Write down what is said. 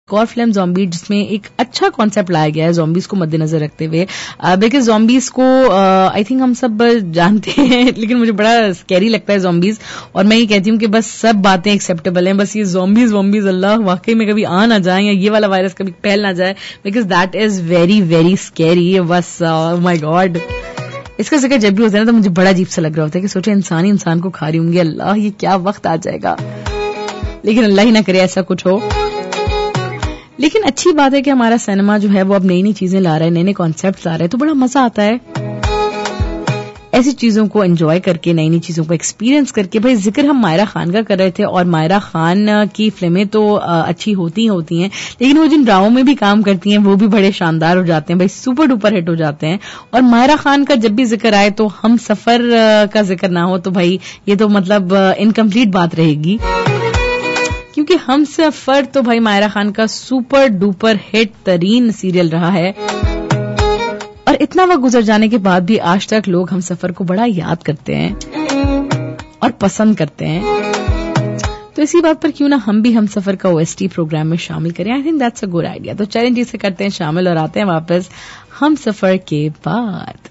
एक और film zombie जिसमें एक अच्छा कॉन्सेप्ट लाया गया है ज़ॉम्बीज को मद्देनजर रखते हुए, बिकॉज ज़ॉम्बीज को आई थिंक हम सब जानते हैं, लेकिन मुझे बड़ा स्कैरी लगता है ज़ॉम्बीज, और मैं ये कहती हूँ कि बस सब बातें एक्सेप्टेबल हैं, बस ये ज़ॉम्बीज अल्लाह वाकई में कभी आ ना जाए या ये वाला वायरस कभी फैल ना जाए, because that is very very scary. बस माय गॉड, इसका जिक्र जब भी होता है ना तो मुझे बड़ा अजीब सा लग रहा होता है कि सोचे इंसान ही इंसान को खा रही होंगी. अल्लाह ये क्या वक्त आ जाएगा, लेकिन अल्लाह ही ना करे ऐसा कुछ हो. लेकिन अच्छी बात है कि हमारा सिनेमा जो है वो अब नई नई चीजें ला रहा है, नए नए कॉन्सेप्ट ला रहा है, तो बड़ा मजा आता है ऐसी चीजों को एंजॉय करके, नई नई चीजों को एक्सपीरियंस करके. भाई जिक्र हम मायरा खान का कर रहे थे, और मायरा खान की फिल्में तो अच्छी होती हैं, लेकिन वो जिन ड्रामों में भी काम करती हैं वो भी बड़े शानदार हो जाते हैं, भाई सुपर डुपर हिट हो जाते हैं. और मायरा खान का जब भी जिक्र आए तो हम सफर का जिक्र ना हो तो भाई ये तो मतलब इनकम्प्लीट बात रहेगी, क्योंकि हम सफर तो भाई मायरा खान का सुपर डुपर हिट तरीन सीरियल रहा है, और इतना वक्त गुजर जाने के बाद भी आज तक लोग हम सफर को बड़ा याद करते हैं और पसंद करते हैं. तो इसी बात पर क्यों ना हम भी हम सफर का ओएसटी प्रोग्राम में शामिल करें. I think that's a good idea. तो चैलेंज इसे करते हैं शामिल और आते हैं वापस हम सफर के बाद.